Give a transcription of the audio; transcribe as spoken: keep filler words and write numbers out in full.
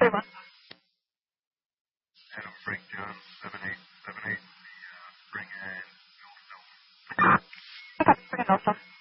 Adam Frank John, seven eight seven eight, uh, bring in. Okay, bring in Nelson.